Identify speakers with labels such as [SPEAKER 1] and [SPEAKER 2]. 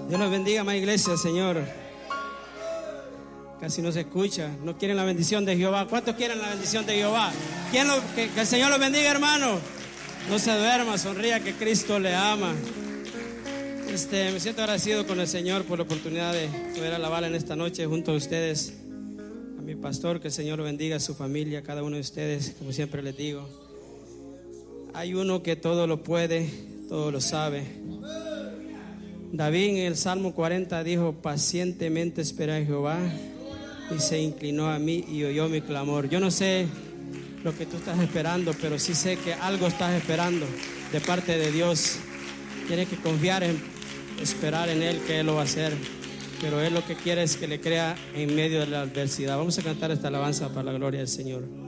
[SPEAKER 1] Dios los bendiga, amada iglesia, Señor. Casi no se escucha. ¿No quieren la bendición de Jehová? ¿Cuántos quieren la bendición de Jehová? Que el Señor los bendiga, hermano. No se duerma, sonría, que Cristo le ama. Me siento agradecido con el Señor por la oportunidad de poder alabar en esta noche junto a ustedes. A mi pastor, que el Señor lo bendiga, a su familia, a cada uno de ustedes, como siempre les digo. Hay uno que todo lo puede, todo lo sabe. David en el Salmo 40 dijo: pacientemente esperé a Jehová y se inclinó a mí y oyó mi clamor. Yo no sé lo que tú estás esperando, pero sí sé que algo estás esperando de parte de Dios. Tienes que confiar en esperar en Él, que Él lo va a hacer. Pero Él lo que quiere es que le crea en medio de la adversidad. Vamos a cantar esta alabanza para la gloria del Señor.